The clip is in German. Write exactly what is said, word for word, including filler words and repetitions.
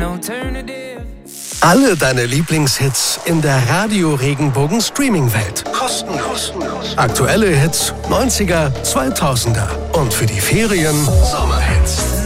Alle deine Lieblingshits in der Radio-Regenbogen-Streaming-Welt. Kostenlos. Aktuelle Hits, neunziger, zweitausender. Und für die Ferien Sommerhits.